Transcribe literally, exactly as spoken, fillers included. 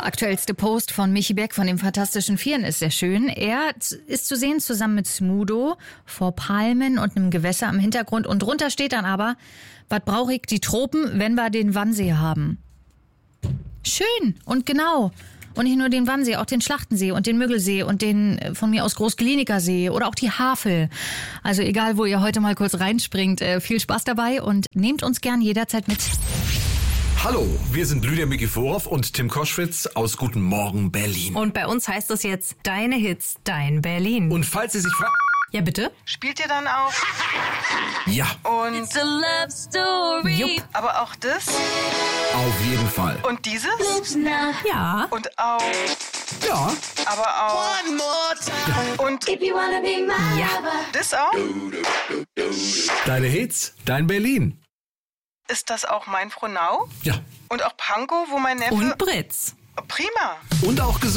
aktuellste Post von Michi Beck von den Fantastischen Vieren ist sehr schön. Er ist zu sehen zusammen mit Smudo vor Palmen und einem Gewässer im Hintergrund. Und drunter steht dann aber, was brauche ich die Tropen, wenn wir den Wannsee haben? Schön und genau. Und nicht nur den Wannsee, auch den Schlachtensee und den Müggelsee und den äh, von mir aus Großgliniker See oder auch die Havel. Also egal, wo ihr heute mal kurz reinspringt, äh, viel Spaß dabei und nehmt uns gern jederzeit mit. Hallo, wir sind Lydia Mikiforov und Tim Koschwitz aus Guten Morgen Berlin. Und bei uns heißt es jetzt Deine Hits, Dein Berlin. Und falls Sie sich fragen... Ja, bitte? Spielt ihr dann auch? Ja, Und It's a love story. Jupp. aber auch das? auf jeden Fall. Und dieses? Ja. Und auch, Ja, aber auch. Und If you wanna be my Ja. lover. das auch? deine Hits, dein Berlin. Ist das auch mein Frohnau? Ja, Und auch Pankow, wo mein Neffe... Und Britz. Prima. und auch gesund.